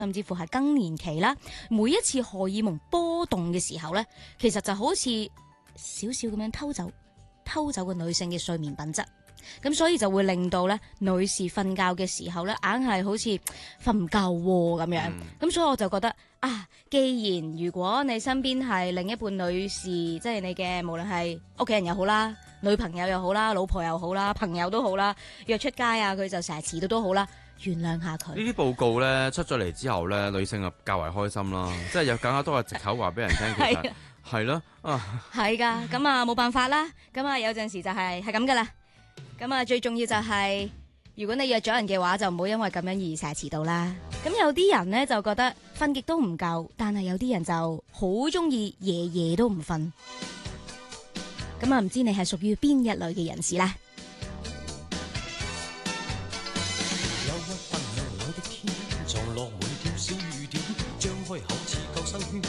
甚至乎係更年期啦，每一次荷爾蒙波動嘅時候咧，其實就好似少少咁樣偷走個女性嘅睡眠品質。咁所以就會令到咧女士瞓覺嘅時候咧，硬係好似瞓唔夠咁樣。咁所以我就覺得啊，既然如果你身邊係另一半女士，即係你嘅無論係屋企人又好啦，女朋友又好啦，老婆又好啦，朋友都好啦，約出街啊，佢就成日遲到都好啦，原諒下佢。 呢啲報告咧出咗嚟之後咧，女性啊較為開心啦，即係有更加多嘅藉口話俾人聽，其實係咯啊， 係㗎，咁啊冇辦法啦，咁啊有陣時就係咁㗎啦。咁啊，最重要就係，如果你約咗人嘅話，就唔好因為咁樣而成日遲到啦。咁有啲人呢，就覺得瞓極都唔夠，但係有啲人就好中意夜夜都唔瞓。咁啊，唔知你係屬於邊一類嘅人士呢？有一分亮亮的天，撞落滿條小雨點，張開口似救生圈。